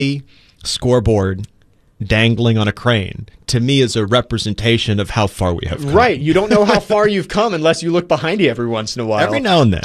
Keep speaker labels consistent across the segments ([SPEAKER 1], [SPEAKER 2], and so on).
[SPEAKER 1] scoreboard dangling on a crane, to me, is a representation of how far we have come.
[SPEAKER 2] Right. You don't know how far you've come unless you look behind you every once in a while.
[SPEAKER 1] Every now and then.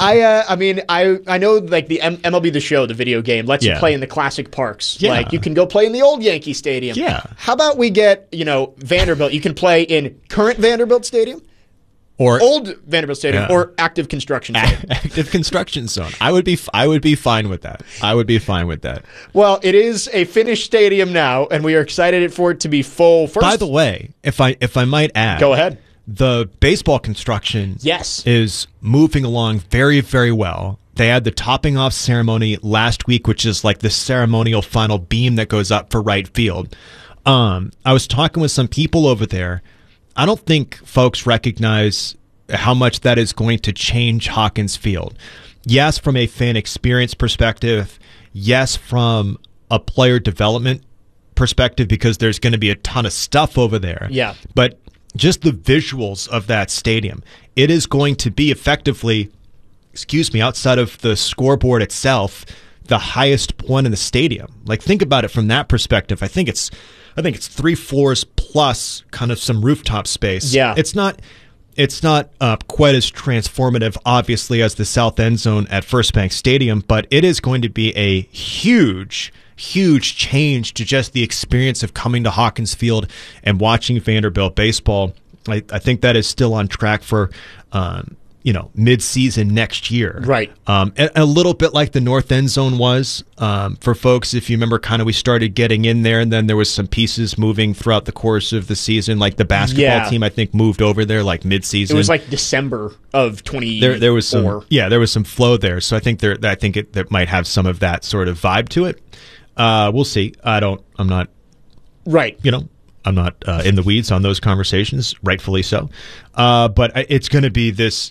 [SPEAKER 2] I know, like, the MLB The Show, the video game, lets you play in the classic parks.
[SPEAKER 1] Yeah.
[SPEAKER 2] Like, you can go play in the old Yankee Stadium.
[SPEAKER 1] Yeah.
[SPEAKER 2] How about we get, Vanderbilt? You can play in current Vanderbilt Stadium,
[SPEAKER 1] or
[SPEAKER 2] old Vanderbilt Stadium, or active construction zone.
[SPEAKER 1] Active construction zone. I would be fine with that. I would be fine with that.
[SPEAKER 2] Well, it is a finished stadium now, and we are excited for it to be full. First,
[SPEAKER 1] by the way, if I might add,
[SPEAKER 2] go ahead.
[SPEAKER 1] The baseball construction, is moving along very, very well. They had the topping off ceremony last week, which is like the ceremonial final beam that goes up for right field. I was talking with some people over there. I don't think folks recognize how much that is going to change Hawkins Field. Yes, from a fan experience perspective. Yes, from a player development perspective, because there's going to be a ton of stuff over there.
[SPEAKER 2] Yeah.
[SPEAKER 1] But just the visuals of that stadium, it is going to be effectively, outside of the scoreboard itself, the highest point in the stadium. Like, think about it from that perspective. I think it's 3 floors plus kind of some rooftop space.
[SPEAKER 2] Yeah.
[SPEAKER 1] It's not quite as transformative, obviously, as the south end zone at First Bank Stadium, but it is going to be a huge change to just the experience of coming to Hawkins Field and watching Vanderbilt baseball. I think that is still on track for mid-season next year.
[SPEAKER 2] Right.
[SPEAKER 1] A little bit like the north end zone was for folks. If you remember, kind of we started getting in there, and then there was some pieces moving throughout the course of the season. Like the basketball team, I think, moved over there like mid-season.
[SPEAKER 2] It was like December of 2024.
[SPEAKER 1] There was some flow there. So I think that might have some of that sort of vibe to it. We'll see. I'm not
[SPEAKER 2] right.
[SPEAKER 1] I'm not in the weeds on those conversations, rightfully so. But it's going to be this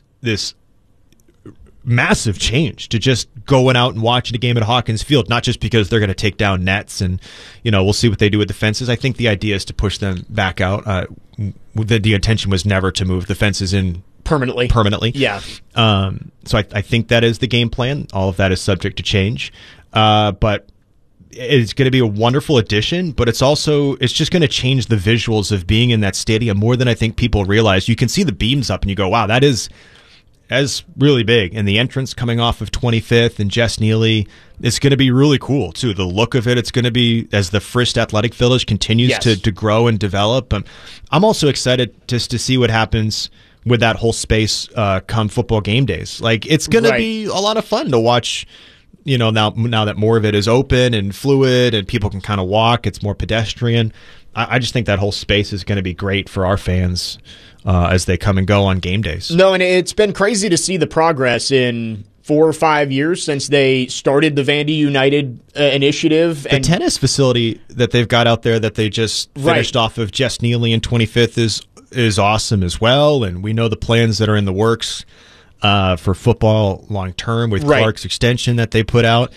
[SPEAKER 1] massive change to just going out and watching a game at Hawkins Field, not just because they're going to take down nets and, we'll see what they do with the fences. I think the idea is to push them back out. The intention was never to move the fences in permanently. Yeah. So I think that is the game plan. All of that is subject to change. But it's going to be a wonderful addition, but it's just going to change the visuals of being in that stadium more than I think people realize. You can see the beams up and you go, wow, that's really big. And the entrance coming off of 25th and Jess Neely, it's going to be really cool too. The look of it, it's going to be, as the Frist Athletic Village continues to grow and develop. I'm also excited just to see what happens with that whole space come football game days. Like, it's going to be a lot of fun to watch. Now that more of it is open and fluid and people can kind of walk, it's more pedestrian. I just think that whole space is going to be great for our fans as they come and go on game days.
[SPEAKER 2] No, and it's been crazy to see the progress in 4 or 5 years since they started the Vandy United initiative.
[SPEAKER 1] The tennis facility that they've got out there that they just finished off of Jess Neely in 25th is awesome as well, and we know the plans that are in the works for football long term with Clark's extension that they put out.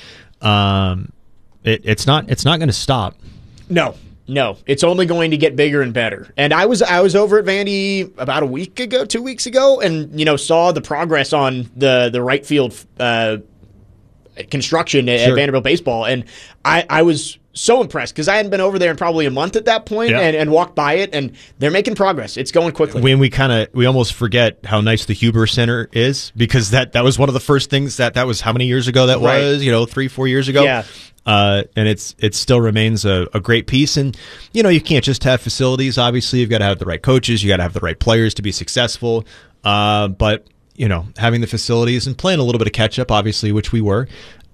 [SPEAKER 1] It's not going to stop.
[SPEAKER 2] No, it's only going to get bigger and better. And I was over at Vandy about 2 weeks ago, and saw the progress on the right field construction at Vanderbilt baseball, and I was so impressed because I hadn't been over there in probably a month at that point, and walked by it, and they're making progress. It's going quickly.
[SPEAKER 1] When we almost forget how nice the Huber Center is, because that was one of the first things that was how many years ago that was, 3-4 years ago.
[SPEAKER 2] Yeah.
[SPEAKER 1] And it still remains a great piece. And, you can't just have facilities. Obviously, you've got to have the right coaches. You got to have the right players to be successful. But, having the facilities and playing a little bit of catch up, obviously, which we were,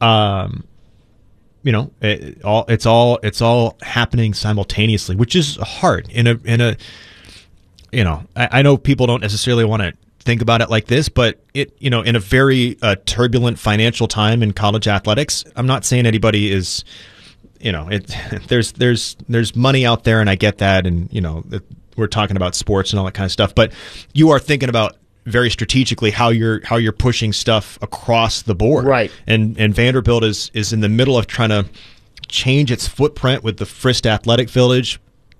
[SPEAKER 1] it's all happening simultaneously, which is hard I know people don't necessarily want to think about it like this, but in a very turbulent financial time in college athletics, I'm not saying anybody is, there's money out there, and I get that, and we're talking about sports and all that kind of stuff, but you are thinking about very strategically how you're pushing stuff across the board,
[SPEAKER 2] right?
[SPEAKER 1] And Vanderbilt is in the middle of trying to change its footprint with the Frist Athletic Village,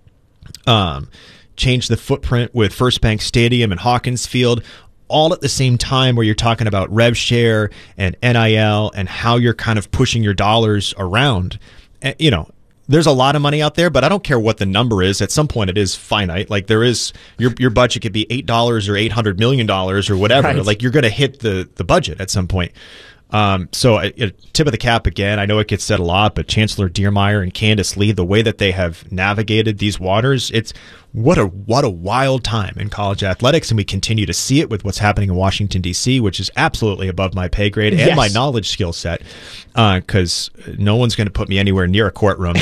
[SPEAKER 1] change the footprint with First Bank Stadium and Hawkins Field, all at the same time, where you're talking about rev share and NIL and how you're kind of pushing your dollars around. And, there's a lot of money out there, but I don't care what the number is. At some point, it is finite. Like there is your budget could be $8 or $800 million or whatever.
[SPEAKER 2] Right.
[SPEAKER 1] Like you're going to hit the budget at some point. So a tip of the cap again. I know it gets said a lot, but Chancellor Diermeyer and Candace Lee, the way that they have navigated these waters, it's what a wild time in college athletics, and we continue to see it with what's happening in Washington D.C., which is absolutely above my pay grade and
[SPEAKER 2] Yes.
[SPEAKER 1] my knowledge skill set, because no one's going to put me anywhere near a courtroom.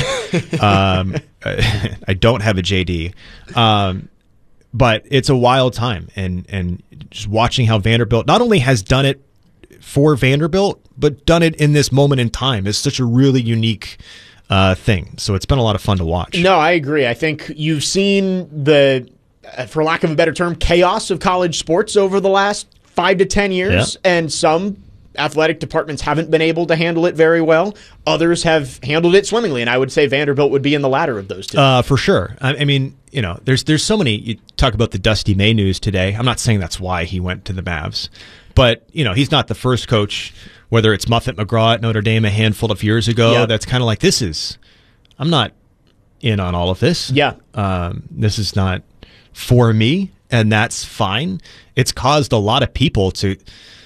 [SPEAKER 1] I don't have a JD. But it's a wild time, and just watching how Vanderbilt not only has done it for Vanderbilt, but done it in this moment in time is such a really unique thing. So it's been a lot of fun to watch.
[SPEAKER 2] No, I agree. I think you've seen the, for lack of a better term, chaos of college sports over the last 5 to 10 years, and some athletic departments haven't been able to handle it very well. Others have handled it swimmingly, and I would say Vanderbilt would be in the latter of those two.
[SPEAKER 1] For sure. I mean, there's so many. You talk about the Dusty May news today. I'm not saying that's why he went to the Mavs, but he's not the first coach. Whether it's Muffet McGraw at Notre Dame a handful of years ago, that's kind of like, I'm not in on all of this.
[SPEAKER 2] Yeah.
[SPEAKER 1] This is not for me, and that's fine. It's caused a lot of people to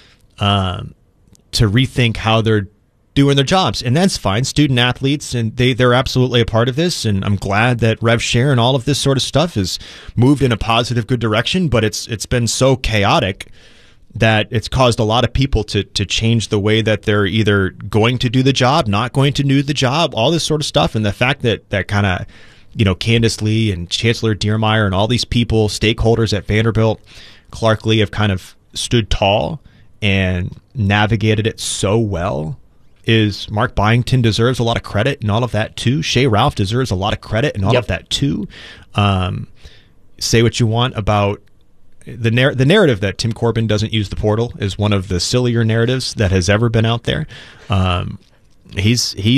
[SPEAKER 1] rethink how they're doing their jobs, and that's fine. Student athletes, and they're absolutely a part of this, and I'm glad that Rev Share and all of this sort of stuff has moved in a positive, good direction, but it's been so chaotic that it's caused a lot of people to change the way that they're either going to do the job, not going to do the job, all this sort of stuff. And the fact that kind of, Candace Lee and Chancellor Diermeyer and all these people, stakeholders at Vanderbilt, Clark Lee, have kind of stood tall and navigated it so well, is Mark Byington deserves a lot of credit and all of that too. Shea Ralph deserves a lot of credit and all of that too. Say what you want about the narrative that Tim Corbin doesn't use the portal is one of the sillier narratives that has ever been out there. He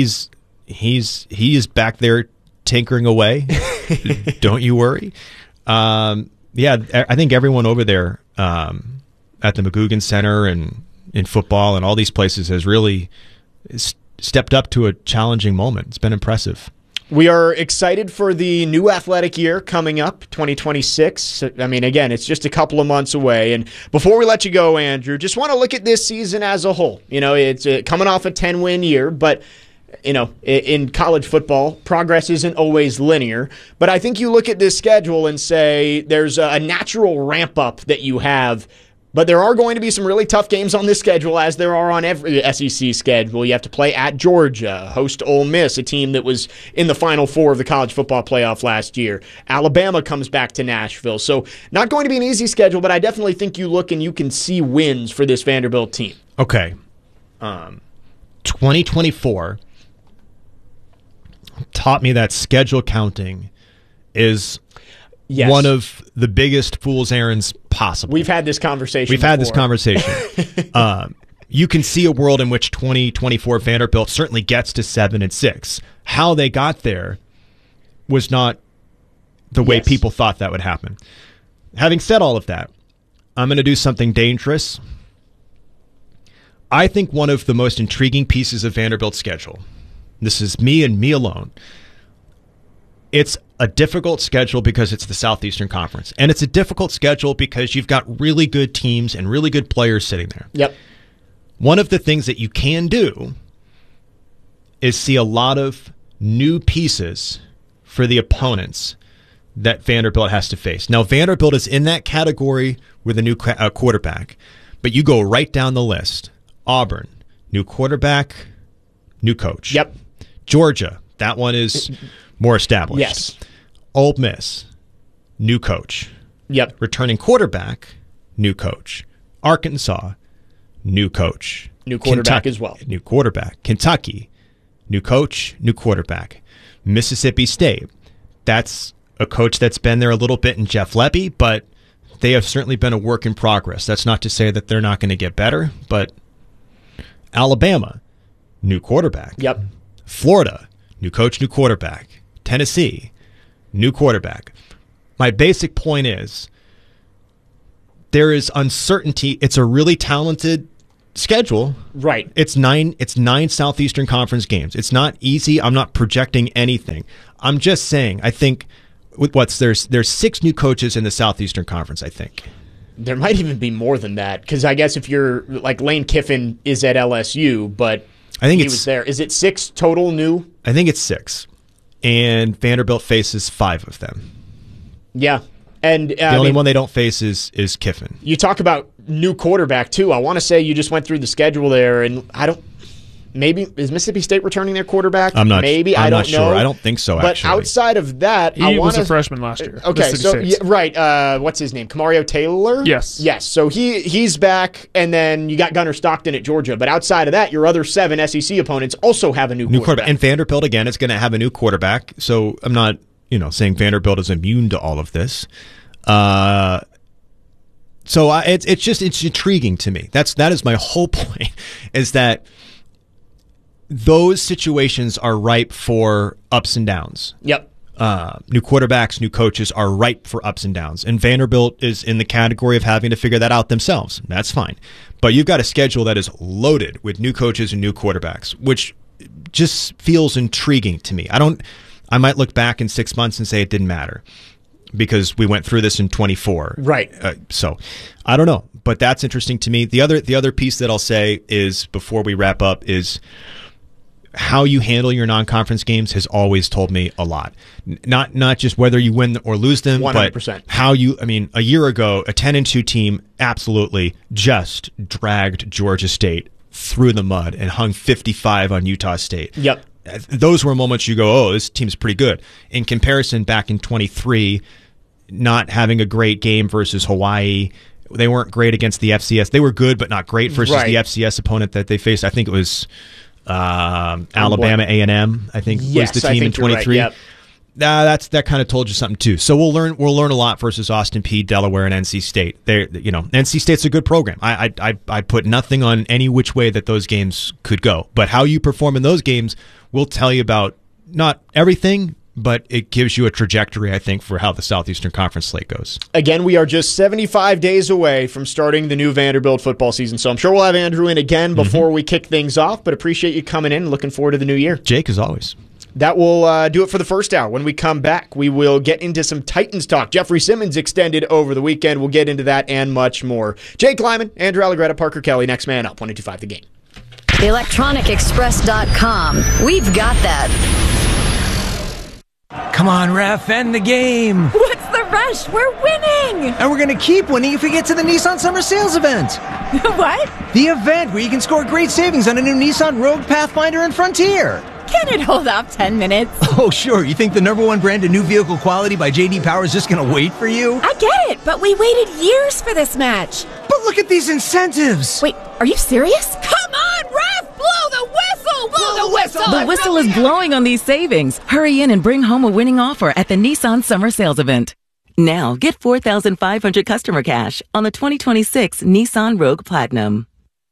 [SPEAKER 1] is back there tinkering away. Don't you worry. I think everyone over there at the McGugin Center and in football and all these places has really stepped up to a challenging moment. It's been impressive.
[SPEAKER 2] We are excited for the new athletic year coming up, 2026. I mean, again, it's just a couple of months away. And before we let you go, Andrew, just want to look at this season as a whole. It's coming off a 10-win year, but in college football, progress isn't always linear. But I think you look at this schedule and say there's a natural ramp up that you have. But there are going to be some really tough games on this schedule, as there are on every SEC schedule. You have to play at Georgia, host Ole Miss, a team that was in the Final Four of the college football playoff last year. Alabama comes back to Nashville. So not going to be an easy schedule, but I definitely think you look and you can see wins for this Vanderbilt team.
[SPEAKER 1] Okay. 2024 taught me that schedule counting is one of the biggest fool's errands possible.
[SPEAKER 2] We've had this conversation.
[SPEAKER 1] You can see a world in which 2024 Vanderbilt certainly gets to 7-6. How they got there was not the way people thought that would happen. Having said all of that, I'm going to do something dangerous. I think one of the most intriguing pieces of Vanderbilt's schedule, this is me and me alone, it's a difficult schedule because it's the Southeastern Conference. And it's a difficult schedule because you've got really good teams and really good players sitting there.
[SPEAKER 2] Yep.
[SPEAKER 1] One of the things that you can do is see a lot of new pieces for the opponents that Vanderbilt has to face. Now, Vanderbilt is in that category with a new quarterback, but you go right down the list. Auburn, new quarterback, new coach.
[SPEAKER 2] Yep.
[SPEAKER 1] Georgia, that one is more established.
[SPEAKER 2] Yes.
[SPEAKER 1] Ole Miss, new coach.
[SPEAKER 2] Yep.
[SPEAKER 1] Returning quarterback, new coach. Arkansas, new coach.
[SPEAKER 2] New quarterback as well.
[SPEAKER 1] New quarterback. Kentucky, new coach, new quarterback. Mississippi State, that's a coach that's been there a little bit in Jeff Lebby, but they have certainly been a work in progress. That's not to say that they're not going to get better, but Alabama, new quarterback.
[SPEAKER 2] Yep.
[SPEAKER 1] Florida, new coach, new quarterback. Tennessee, new quarterback. My basic point is there is uncertainty. It's a really talented schedule.
[SPEAKER 2] Right.
[SPEAKER 1] It's nine Southeastern Conference games. It's not easy. I'm not projecting anything. I'm just saying, I think there's 6 new coaches in the Southeastern Conference, I think.
[SPEAKER 2] There might even be more than that, because I guess if you're like Lane Kiffin is at LSU, but
[SPEAKER 1] I think
[SPEAKER 2] he was there. Is it 6 total new?
[SPEAKER 1] I think it's 6. And Vanderbilt faces 5 of them.
[SPEAKER 2] Yeah. And
[SPEAKER 1] the only one they don't face is Kiffin.
[SPEAKER 2] You talk about new quarterback too. I want to say you just went through the schedule there, and maybe is Mississippi State returning their quarterback?
[SPEAKER 1] I'm not.
[SPEAKER 2] Maybe
[SPEAKER 1] I'm
[SPEAKER 2] I don't
[SPEAKER 1] not sure.
[SPEAKER 2] know.
[SPEAKER 1] I don't think so.
[SPEAKER 2] But
[SPEAKER 1] actually,
[SPEAKER 2] outside of that,
[SPEAKER 3] he was a freshman last year.
[SPEAKER 2] Okay, so right. What's his name? Kamario Taylor.
[SPEAKER 3] Yes.
[SPEAKER 2] So he's back, and then you got Gunnar Stockton at Georgia. But outside of that, your other 7 SEC opponents also have a new quarterback.
[SPEAKER 1] And Vanderbilt again is going to have a new quarterback. So I'm not saying Vanderbilt is immune to all of this. So it's intriguing to me. That is my whole point, is that those situations are ripe for ups and downs.
[SPEAKER 2] Yep.
[SPEAKER 1] New quarterbacks, new coaches are ripe for ups and downs. And Vanderbilt is in the category of having to figure that out themselves. That's fine. But you've got a schedule that is loaded with new coaches and new quarterbacks, which just feels intriguing to me. I might look back in 6 months and say it didn't matter, because we went through this in 24.
[SPEAKER 2] Right.
[SPEAKER 1] So I don't know, but that's interesting to me. The other piece that I'll say is, before we wrap up, is how you handle your non-conference games has always told me a lot. Not just whether you win or lose them,
[SPEAKER 2] 100%.
[SPEAKER 1] But how you, a year ago, a 10-2 team absolutely just dragged Georgia State through the mud and hung 55 on Utah State.
[SPEAKER 2] Yep.
[SPEAKER 1] Those were moments you go, oh, this team's pretty good. In comparison, back in 23, not having a great game versus Hawaii. They weren't great against the FCS. They were good, but not great versus the FCS opponent that they faced. I think it was Alabama A&M, I think, was the team in 23.
[SPEAKER 2] Right, yep.
[SPEAKER 1] That kind of told you something too. So we'll learn a lot versus Austin Peay, Delaware, and NC State. NC State's a good program. I put nothing on any which way that those games could go. But how you perform in those games will tell you about not everything, but it gives you a trajectory, I think, for how the Southeastern Conference slate goes.
[SPEAKER 2] Again, we are just 75 days away from starting the new Vanderbilt football season, so I'm sure we'll have Andrew in again before we kick things off, but appreciate you coming in. Looking forward to the new year.
[SPEAKER 1] Jake, as always.
[SPEAKER 2] That will do it for the first hour. When we come back, we will get into some Titans talk. Jeffrey Simmons extended over the weekend. We'll get into that and much more. Jake Lyman, Andrew Allegretta, Parker Kelly, next man up, 102.5 The Game.
[SPEAKER 4] ElectronicExpress.com. We've got that.
[SPEAKER 5] Come on, ref, end the game.
[SPEAKER 6] What's the rush? We're winning.
[SPEAKER 5] And we're going to keep winning if we get to the Nissan Summer Sales event.
[SPEAKER 6] What?
[SPEAKER 5] The event where you can score great savings on a new Nissan Rogue, Pathfinder, and Frontier.
[SPEAKER 6] Can it hold off 10 minutes?
[SPEAKER 5] Oh, sure. You think the #1 brand of new vehicle quality by J.D. Power is just going to wait for you?
[SPEAKER 6] I get it, but we waited years for this match.
[SPEAKER 5] But look at these incentives.
[SPEAKER 6] Wait, are you serious? Come on, ref! Blow the whistle! Blow the whistle!
[SPEAKER 7] The whistle is blowing on these savings. Hurry in and bring home a winning offer at the Nissan Summer Sales event. Now, get $4,500 customer cash on the 2026 Nissan Rogue Platinum.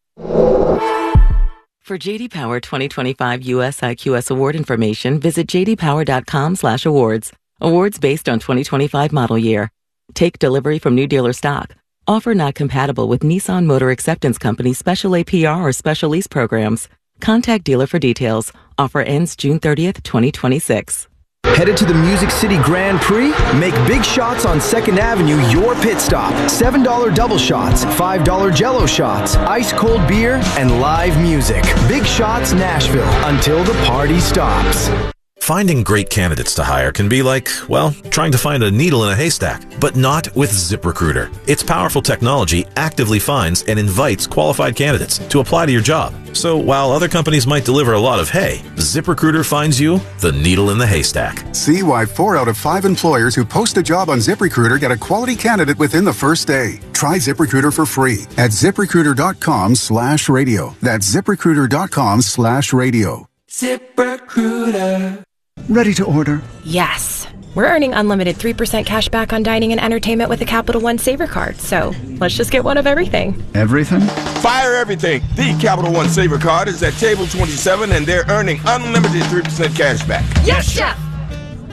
[SPEAKER 7] For J.D. Power 2025 US IQS award information, visit jdpower.com/awards. Awards based on 2025 model year. Take delivery from new dealer stock. Offer not compatible with Nissan Motor Acceptance Company special APR or special lease programs. Contact dealer for details. Offer ends June 30th, 2026.
[SPEAKER 8] Headed to the Music City Grand Prix? Make big shots on 2nd Avenue your pit stop. $7 double shots, $5 jello shots, ice cold beer, and live music. Big Shots Nashville, until the party stops.
[SPEAKER 9] Finding great candidates to hire can be like, well, trying to find a needle in a haystack, but not with ZipRecruiter. Its powerful technology actively finds and invites qualified candidates to apply to your job. So while other companies might deliver a lot of hay, ZipRecruiter finds you the needle in the haystack.
[SPEAKER 10] See why 4 out of 5 employers who post a job on ZipRecruiter get a quality candidate within the first day. Try ZipRecruiter for free at ZipRecruiter.com/radio. That's ZipRecruiter.com/radio.
[SPEAKER 11] ZipRecruiter.
[SPEAKER 12] Ready to order?
[SPEAKER 13] Yes. We're earning unlimited 3% cash back on dining and entertainment with the Capital One Saver Card, so let's just get one of everything.
[SPEAKER 12] Everything?
[SPEAKER 14] Fire everything! The Capital One Saver Card is at table 27 and they're earning unlimited 3% cash back.
[SPEAKER 13] Yes, Chef!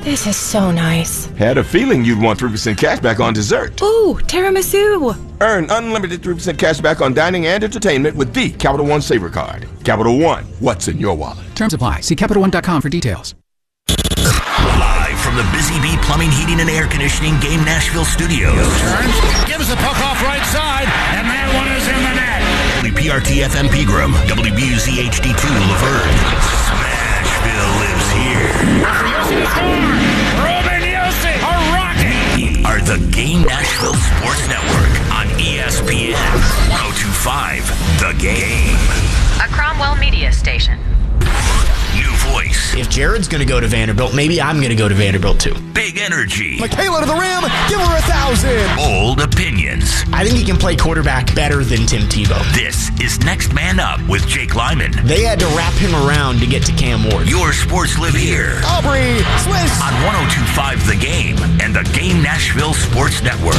[SPEAKER 13] This is so nice.
[SPEAKER 14] Had a feeling you'd want 3% cash back on dessert.
[SPEAKER 13] Ooh, tiramisu.
[SPEAKER 14] Earn unlimited 3% cash back on dining and entertainment with the Capital One Saver Card. Capital One, what's in your wallet?
[SPEAKER 3] Terms apply. See CapitalOne.com for details.
[SPEAKER 12] Live from the Busy Bee Plumbing, Heating, and Air Conditioning Game Nashville studios.
[SPEAKER 15] Turns, gives the puck off right side, and that one is in the net.
[SPEAKER 12] WPRT FM Pegram, WBUZ HD2 Laverne. Smashville lives here.
[SPEAKER 15] After Yossi to score, Ruben Yossi, a rocket.
[SPEAKER 12] Are the Game Nashville Sports Network on ESPN 102.5 The Game.
[SPEAKER 4] A Cromwell media station.
[SPEAKER 12] New voice.
[SPEAKER 2] If Jared's going to go to Vanderbilt, maybe I'm going to go to Vanderbilt too.
[SPEAKER 12] Big energy.
[SPEAKER 16] Michaela to the rim. Give her 1,000.
[SPEAKER 12] Bold opinions.
[SPEAKER 2] I think he can play quarterback better than Tim Tebow.
[SPEAKER 12] This is Next Man Up with Jake Lyman.
[SPEAKER 2] They had to wrap him around to get to Cam Ward.
[SPEAKER 12] Your sports live here.
[SPEAKER 16] Aubrey Swiss.
[SPEAKER 12] On 102.5 The Game and the Game Nashville Sports Network.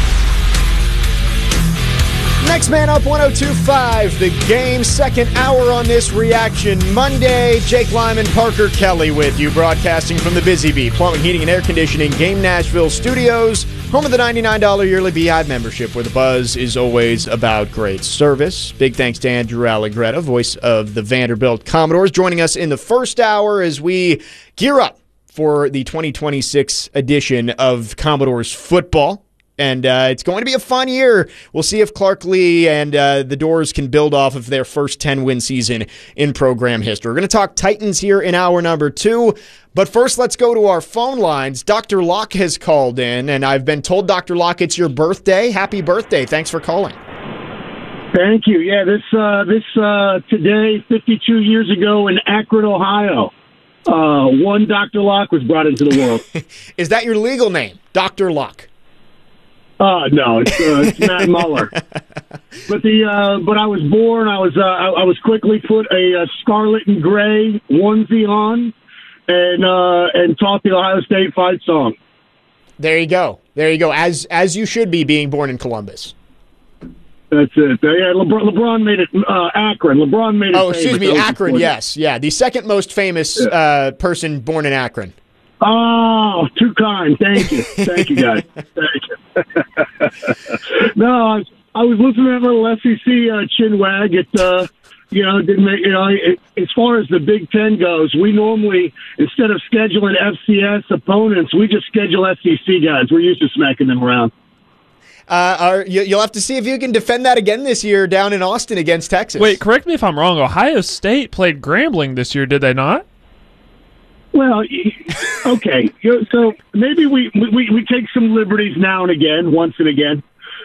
[SPEAKER 2] Next Man Up 102.5, The Game, second hour on this reaction Monday. Jake Lyman, Parker Kelly with you, broadcasting from the Busy Bee Plumbing, Heating, and Air Conditioning Game Nashville studios, home of the $99 yearly Beehive membership, where the buzz is always about great service. Big thanks to Andrew Allegretta, voice of the Vanderbilt Commodores, joining us in the first hour as we gear up for the 2026 edition of Commodores football. And it's going to be a fun year. We'll see if Clark Lee and the Doors can build off of their first 10-win season in program history. We're going to talk Titans here in hour number 2. But first, let's go to our phone lines. Dr. Locke has called in, and I've been told, Dr. Locke, it's your birthday. Happy birthday. Thanks for calling.
[SPEAKER 17] Thank you. Yeah, this today, 52 years ago in Akron, Ohio, one Dr. Locke was brought into the world.
[SPEAKER 2] Is that your legal name, Dr. Locke?
[SPEAKER 17] No, it's Matt Muller. But I was born. I was quickly put a scarlet and gray onesie on, and taught the Ohio State fight song.
[SPEAKER 2] There you go. As you should be, being born in Columbus.
[SPEAKER 17] That's it. Yeah, LeBron made it Akron. LeBron made it.
[SPEAKER 2] Oh, excuse me, Akron. Yes, yeah, the second most famous person born in Akron.
[SPEAKER 17] Oh, too kind. Thank you, guys. Thank you. No, I was listening to a little SEC chin wag. It didn't make, as far as the Big Ten goes, we normally, instead of scheduling FCS opponents, we just schedule SEC guys. We're used to smacking them around.
[SPEAKER 2] You'll have to see if you can defend that again this year down in Austin against Texas.
[SPEAKER 18] Wait, correct me if I'm wrong. Ohio State played Grambling this year, did they not?
[SPEAKER 17] Well, okay. So maybe we take some liberties now and again, once and again.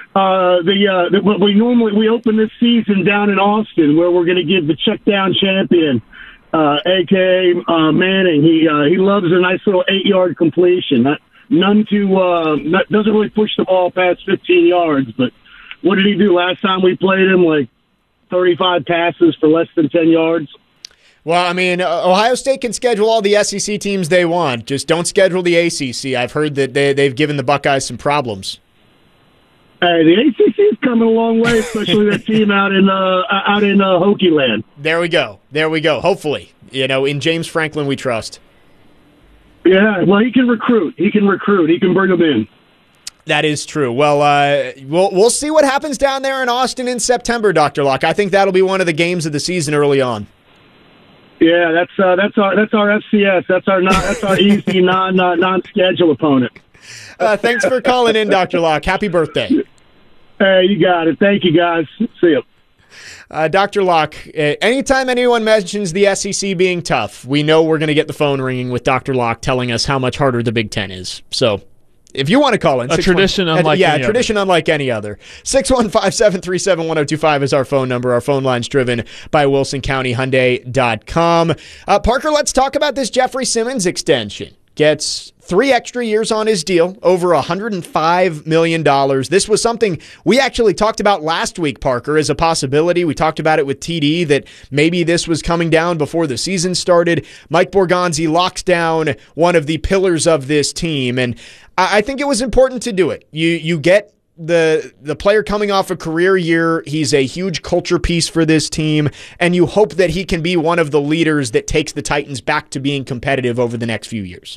[SPEAKER 17] We open this season down in Austin, where we're going to give the check down champion, a.k.a. Manning. He loves a nice little 8-yard completion. Doesn't really push the ball past 15 yards. But what did he do last time we played him? Like 35 passes for less than 10 yards.
[SPEAKER 2] Well, I mean, Ohio State can schedule all the SEC teams they want. Just don't schedule the ACC. I've heard that they've given the Buckeyes some problems.
[SPEAKER 17] Hey, the ACC is coming a long way, especially that team out in Hokie Land.
[SPEAKER 2] There we go. Hopefully, in James Franklin we trust.
[SPEAKER 17] Yeah, well, he can recruit. He can bring them in.
[SPEAKER 2] That is true. Well, we'll see what happens down there in Austin in September, Dr. Locke. I think that'll be one of the games of the season early on.
[SPEAKER 17] Yeah, that's our FCS. That's our easy non-schedule opponent.
[SPEAKER 2] Thanks for calling in, Dr. Locke. Happy birthday.
[SPEAKER 17] Hey, you got it. Thank you, guys. See you.
[SPEAKER 2] Dr. Locke, anytime anyone mentions the SEC being tough, we know we're going to get the phone ringing with Dr. Locke telling us how much harder the Big Ten is. So if you want to call in.
[SPEAKER 18] A tradition unlike
[SPEAKER 2] any other. 615-737-1025 is our phone number. Our phone line's driven by WilsonCountyHyundai.com. Parker, let's talk about this Jeffrey Simmons extension. Gets 3 extra years on his deal, over $105 million. This was something we actually talked about last week, Parker, as a possibility. We talked about it with TD, that maybe this was coming down before the season started. Mike Borgonzi locks down one of the pillars of this team, and I think it was important to do it. You get the player coming off a career year. He's a huge culture piece for this team, and you hope that he can be one of the leaders that takes the Titans back to being competitive over the next few years.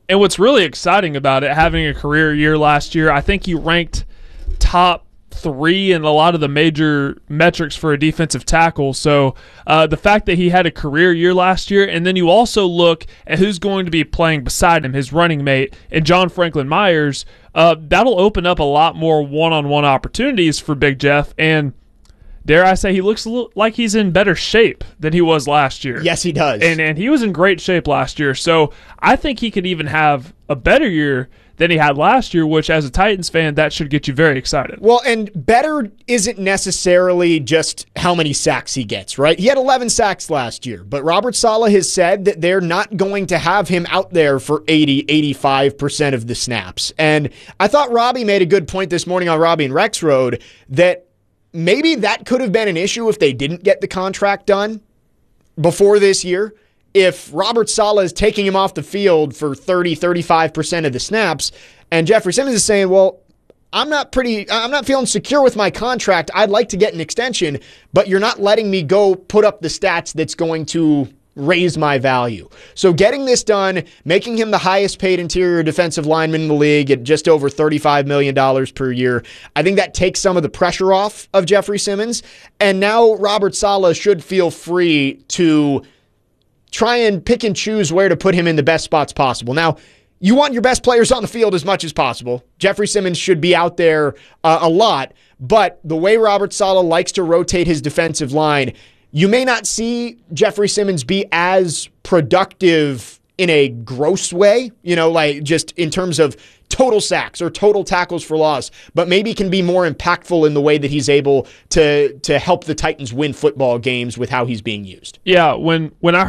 [SPEAKER 18] And what's really exciting about it, having a career year last year, I think he ranked top 3 in a lot of the major metrics for a defensive tackle. So the fact that he had a career year last year, and then you also look at who's going to be playing beside him, his running mate, and John Franklin Myers, that'll open up a lot more one-on-one opportunities for Big Jeff. And dare I say, he looks a little like he's in better shape than he was last year.
[SPEAKER 2] Yes, he does.
[SPEAKER 18] And he was in great shape last year. So I think he could even have a better year than he had last year, which as a Titans fan, that should get you very excited.
[SPEAKER 2] Well, and better isn't necessarily just how many sacks he gets, right? He had 11 sacks last year, but Robert Saleh has said that they're not going to have him out there for 80, 85% of the snaps. And I thought Robbie made a good point this morning on Robbie and Rex Road that maybe that could have been an issue if they didn't get the contract done before this year. If Robert Saleh is taking him off the field for 30, 35% of the snaps, and Jeffrey Simmons is saying, well, I'm not feeling secure with my contract. I'd like to get an extension, but you're not letting me go put up the stats that's going to raise my value. So getting this done, making him the highest paid interior defensive lineman in the league at just over $35 million per year, I think that takes some of the pressure off of Jeffrey Simmons. And now Robert Saleh should feel free to try and pick and choose where to put him in the best spots possible. Now, you want your best players on the field as much as possible. Jeffrey Simmons should be out there a lot, but the way Robert Saleh likes to rotate his defensive line, you may not see Jeffrey Simmons be as productive in a gross way, like just in terms of total sacks or total tackles for loss, but maybe can be more impactful in the way that he's able to help the Titans win football games with how he's being used.
[SPEAKER 18] Yeah, when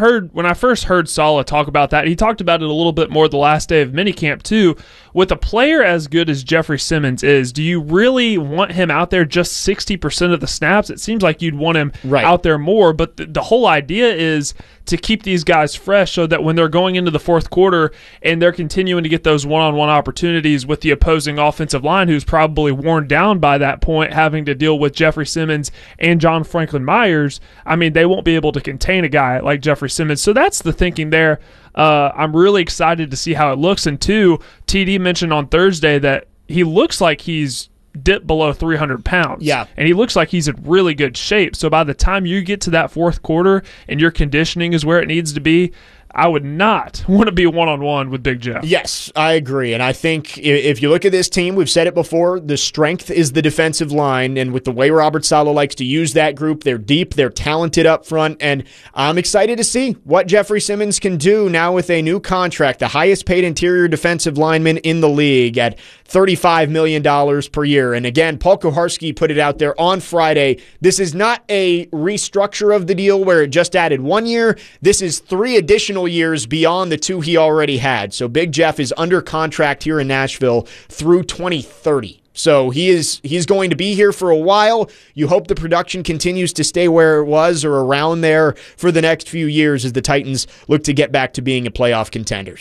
[SPEAKER 18] I first heard Saleh talk about that, he talked about it a little bit more the last day of minicamp too. With a player as good as Jeffrey Simmons is, do you really want him out there just 60% of the snaps? It seems like you'd want him out there more, but the whole idea is to keep these guys fresh so that when they're going into the fourth quarter and they're continuing to get those one-on-one opportunities with the opposing offensive line, who's probably worn down by that point, having to deal with Jeffrey Simmons and John Franklin Myers, I mean, they won't be able to contain a guy like Jeffrey Simmons. So that's the thinking there. I'm really excited to see how it looks. And two, TD mentioned on Thursday that he looks like he's dipped below 300 pounds.
[SPEAKER 2] Yeah.
[SPEAKER 18] And he looks like he's in really good shape. So by the time you get to that fourth quarter and your conditioning is where it needs to be, I would not want to be one-on-one with Big Jeff.
[SPEAKER 2] Yes, I agree. And I think if you look at this team, we've said it before, the strength is the defensive line. And with the way Robert Saleh likes to use that group, they're deep, they're talented up front. And I'm excited to see what Jeffrey Simmons can do now with a new contract, the highest paid interior defensive lineman in the league at $35 million per year. And again, Paul Kuharsky put it out there on Friday. This is not a restructure of the deal where it just added 1 year. This is 3 additional years beyond the 2 he already had. So Big Jeff is under contract here in Nashville through 2030. So he's going to be here for a while. You hope the production continues to stay where it was or around there for the next few years as the Titans look to get back to being a playoff contender.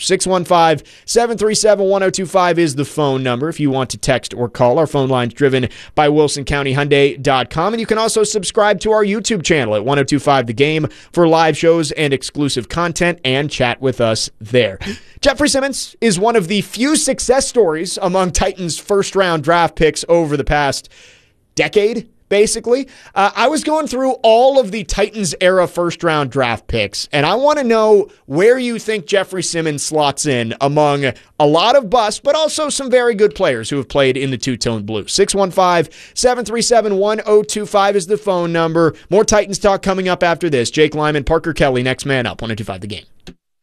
[SPEAKER 2] 615-737-1025 is the phone number if you want to text or call. Our phone line's driven by WilsonCountyHyundai.com. And you can also subscribe to our YouTube channel at 1025 The Game for live shows and exclusive content and chat with us there. Jeffrey Simmons is one of the few success stories among Titans' first-round draft picks over the past decade, basically. I was going through all of the Titans-era first-round draft picks, and I want to know where you think Jeffrey Simmons slots in among a lot of busts, but also some very good players who have played in the two-tone blue. 615-737-1025 is the phone number. More Titans talk coming up after this. Jake Lyman, Parker Kelly, next man up, 1025 The Game.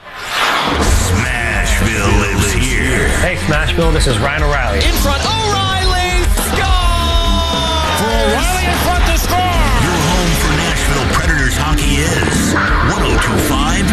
[SPEAKER 12] Smashville lives here.
[SPEAKER 19] Hey, Smashville, this is Ryan O'Reilly.
[SPEAKER 15] In front, O'Reilly! Score! For O'Reilly in front to score!
[SPEAKER 12] Your home for Nashville Predators hockey is 1025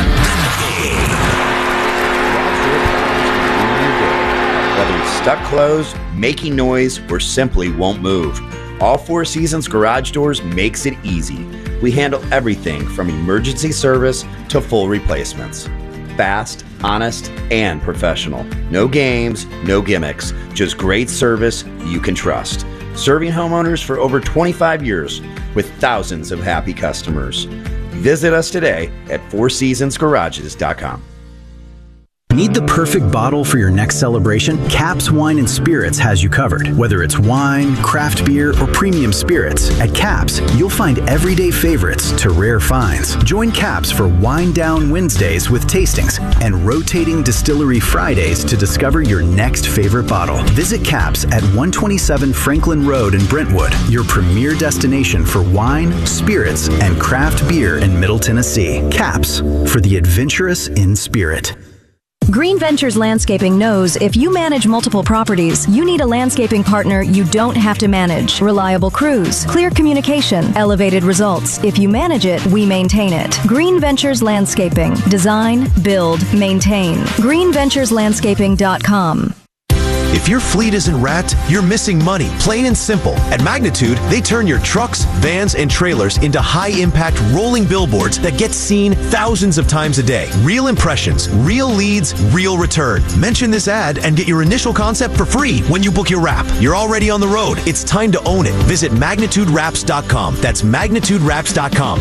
[SPEAKER 12] The Game.
[SPEAKER 20] Whether it's stuck closed, making noise, or simply won't move, All Four Seasons Garage Doors makes it easy. We handle everything from emergency service to full replacements. Fast, honest, and professional. No games, no gimmicks, just great service you can trust. Serving homeowners for over 25 years with thousands of happy customers. Visit us today at fourseasonsgarages.com.
[SPEAKER 3] Need the perfect bottle for your next celebration? Caps Wine and Spirits has you covered. Whether it's wine, craft beer, or premium spirits, at Caps, you'll find everyday favorites to rare finds. Join Caps for Wine Down Wednesdays with tastings and rotating distillery Fridays to discover your next favorite bottle. Visit Caps at 127 Franklin Road in Brentwood, your premier destination for wine, spirits, and craft beer in Middle Tennessee. Caps, for the adventurous in spirit.
[SPEAKER 21] Green Ventures Landscaping knows if you manage multiple properties, you need a landscaping partner you don't have to manage. Reliable crews, clear communication, elevated results. If you manage it, we maintain it. Green Ventures Landscaping. Design, build, maintain. GreenVenturesLandscaping.com.
[SPEAKER 22] If your fleet isn't wrapped, you're missing money, plain and simple. At Magnitude, they turn your trucks, vans, and trailers into high-impact rolling billboards that get seen thousands of times a day. Real impressions, real leads, real return. Mention this ad and get your initial concept for free when you book your wrap. You're already on the road. It's time to own it. Visit MagnitudeWraps.com. That's MagnitudeWraps.com.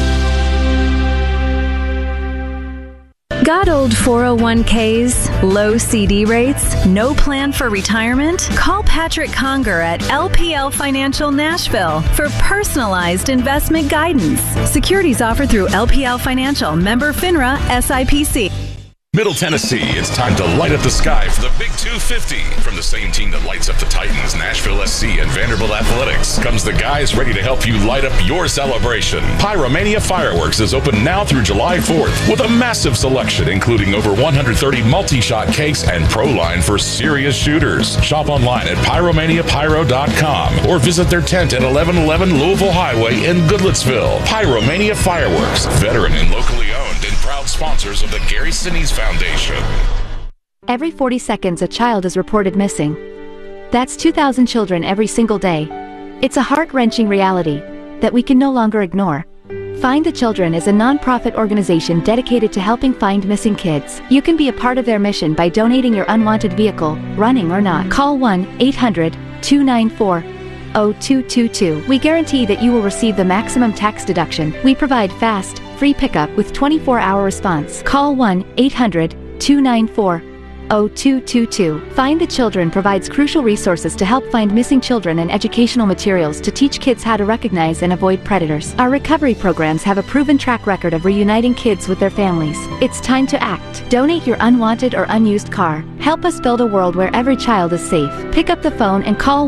[SPEAKER 21] Got old 401ks, low CD rates, no plan for retirement? Call Patrick Conger at LPL Financial Nashville for personalized investment guidance. Securities offered through LPL Financial, member FINRA, SIPC.
[SPEAKER 23] Middle Tennessee, it's time to light up the sky for the Big 250. From the same team that lights up the Titans, Nashville SC, and Vanderbilt Athletics, comes the guys ready to help you light up your celebration. Pyromania Fireworks is open now through July 4th with a massive selection, including over 130 multi-shot cakes and Pro Line for serious shooters. Shop online at pyromaniapyro.com or visit their tent at 1111 Louisville Highway in Goodlettsville. Pyromania Fireworks, veteran and locally owned and proud sponsors of the Gary Sinise Foundation.
[SPEAKER 24] Every 40 seconds, a child is reported missing. That's 2,000 children every single day. It's a heart-wrenching reality that we can no longer ignore. Find the Children is a non-profit organization dedicated to helping find missing kids. You can be a part of their mission by donating your unwanted vehicle, running or not. Call 1-800-294-0222. We guarantee that you will receive the maximum tax deduction. We provide fast, free pickup with 24-hour response. Call 1-800-294-0222. Find the Children provides crucial resources to help find missing children and educational materials to teach kids how to recognize and avoid predators. Our recovery programs have a proven track record of reuniting kids with their families. It's time to act. Donate your unwanted or unused car. Help us build a world where every child is safe. Pick up the phone and call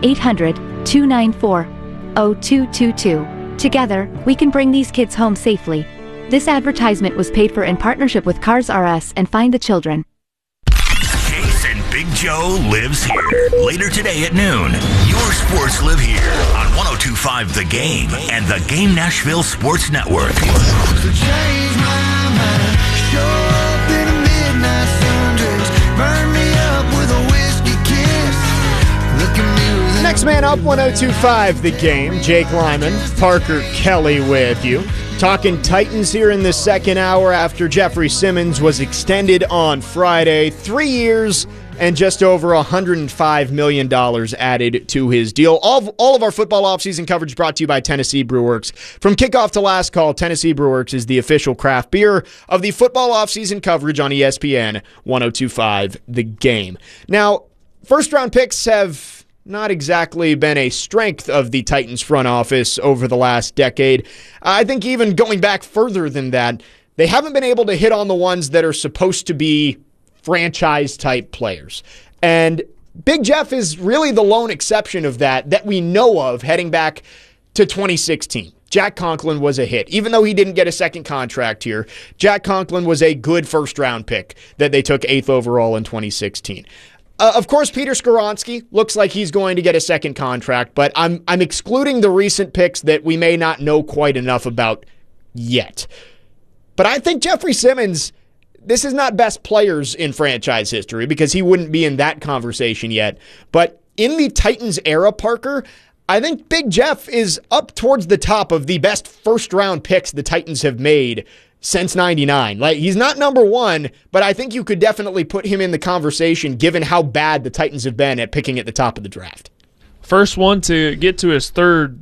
[SPEAKER 24] 1-800-294-0222. Together, we can bring these kids home safely. This advertisement was paid for in partnership with Cars R Us and Find the Children.
[SPEAKER 12] Chase and Big Joe lives here. Later today at noon, your sports live here on 102.5 The Game and The Game Nashville Sports Network.
[SPEAKER 2] Next man up, 102.5 The Game. Jake Lyman, Parker Kelly with you. Talking Titans here in the second hour after Jeffrey Simmons was extended on Friday. 3 years and just over $105 million added to his deal. All of our football offseason coverage brought to you by Tennessee Brewworks. From kickoff to last call, Tennessee Brewworks is the official craft beer of the football offseason coverage on ESPN 102.5 The Game. Now, first-round picks have not exactly been a strength of the Titans front office over the last decade. I think even going back further than that, they haven't been able to hit on the ones that are supposed to be franchise-type players. And Big Jeff is really the lone exception of that we know of heading back to 2016. Jack Conklin was a hit. Even though he didn't get a second contract here, Jack Conklin was a good first-round pick that they took 8th overall in 2016. Of course, Peter Skoronski looks like he's going to get a second contract, but I'm excluding the recent picks that we may not know quite enough about yet. But I think Jeffrey Simmons, this is not best players in franchise history because he wouldn't be in that conversation yet. But in the Titans era, Parker, I think Big Jeff is up towards the top of the best first-round picks the Titans have made since 99. Like, he's not number one, but I think you could definitely put him in the conversation given how bad the Titans have been at picking at the top of the draft.
[SPEAKER 18] First one to get to his third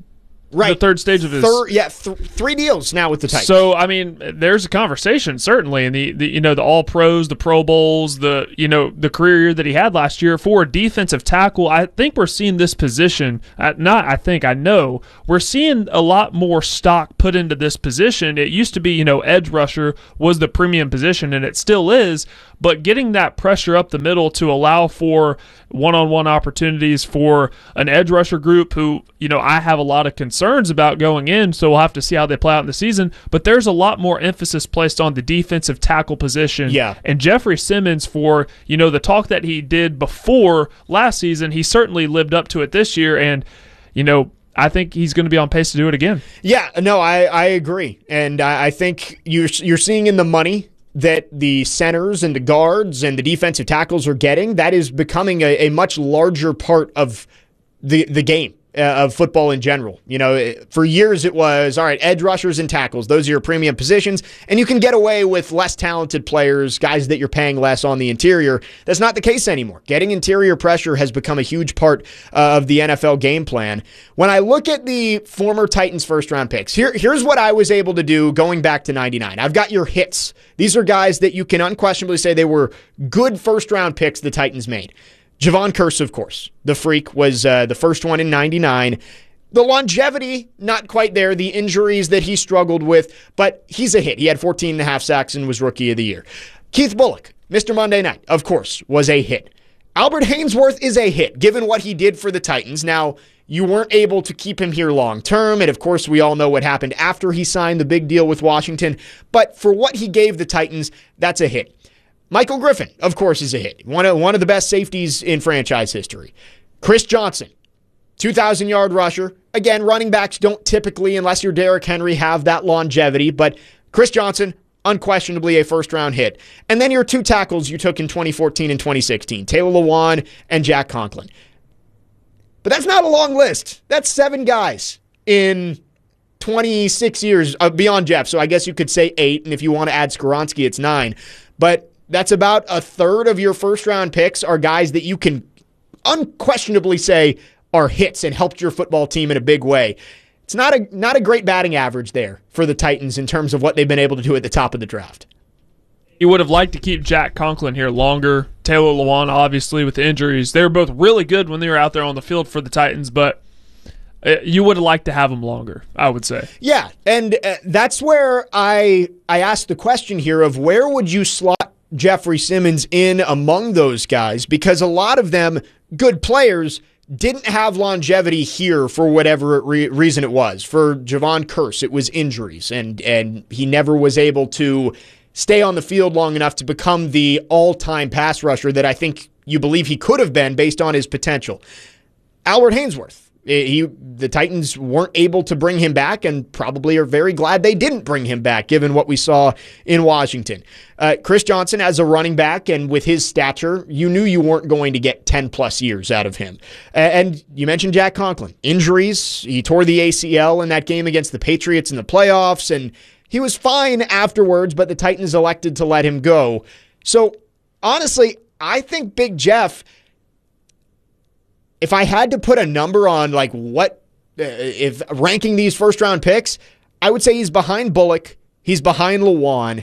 [SPEAKER 2] Right.
[SPEAKER 18] The third stage of his...
[SPEAKER 2] three deals now with the Titans.
[SPEAKER 18] So, I mean, there's a conversation, certainly, and the All-Pros, the Pro Bowls, the career year that he had last year for a defensive tackle. I think we're seeing this position, I know, we're seeing a lot more stock put into this position. It used to be, edge rusher was the premium position, and it still is, but getting that pressure up the middle to allow for one-on-one opportunities for an edge rusher group who, I have a lot of concerns about going in, so we'll have to see how they play out in the season, but there's a lot more emphasis placed on the defensive tackle position.
[SPEAKER 2] Yeah.
[SPEAKER 18] And Jeffrey Simmons, for, the talk that he did before last season, he certainly lived up to it this year, and, I think he's going to be on pace to do it again.
[SPEAKER 2] Yeah, no, I agree. And I think you're seeing in the money that the centers and the guards and the defensive tackles are getting, that is becoming a much larger part of the game of football in general. For years it was, all right, edge rushers and tackles, those are your premium positions, and you can get away with less talented players, guys that you're paying less on the interior. That's not the case anymore. Getting interior pressure has become a huge part of the NFL game plan. When I look at the former Titans first-round picks, here's what I was able to do going back to 99. I've got your hits. These are guys that you can unquestionably say they were good first-round picks the Titans made. Javon Curse, of course. The freak was the first one in 99. The longevity, not quite there. The injuries that he struggled with, but he's a hit. He had 14.5 sacks and was Rookie of the Year. Keith Bulluck, Mr. Monday Night, of course, was a hit. Albert Haynesworth is a hit, given what he did for the Titans. Now, you weren't able to keep him here long term, and of course, we all know what happened after he signed the big deal with Washington, but for what he gave the Titans, that's a hit. Michael Griffin, of course, is a hit. One of the best safeties in franchise history. Chris Johnson, 2,000-yard rusher. Again, running backs don't typically, unless you're Derrick Henry, have that longevity, but Chris Johnson, unquestionably a first-round hit. And then your two tackles you took in 2014 and 2016, Taylor Lewan and Jack Conklin. But that's not a long list. That's 7 guys in 26 years beyond Jeff, so I guess you could say 8, and if you want to add Skoronski, it's 9. But that's about a third of your first-round picks are guys that you can unquestionably say are hits and helped your football team in a big way. It's not a great batting average there for the Titans in terms of what they've been able to do at the top of the draft.
[SPEAKER 18] You would have liked to keep Jack Conklin here longer. Taylor Lewan, obviously, with the injuries. They were both really good when they were out there on the field for the Titans, but you would have liked to have them longer, I would say.
[SPEAKER 2] Yeah, and that's where I asked the question here of where would you slot Jeffrey Simmons in among those guys, because a lot of them, good players, didn't have longevity here for whatever reason it was. For Javon Curse, it was injuries, and he never was able to stay on the field long enough to become the all-time pass rusher that I think you believe he could have been based on his potential. Albert Haynesworth. The Titans weren't able to bring him back and probably are very glad they didn't bring him back given what we saw in Washington. Chris Johnson as a running back, and with his stature, you knew you weren't going to get 10-plus years out of him. And you mentioned Jack Conklin. Injuries, he tore the ACL in that game against the Patriots in the playoffs, and he was fine afterwards, but the Titans elected to let him go. So, honestly, I think Big Jeff, if I had to put a number on like what, if ranking these first-round picks, I would say he's behind Bullock, he's behind Lewan,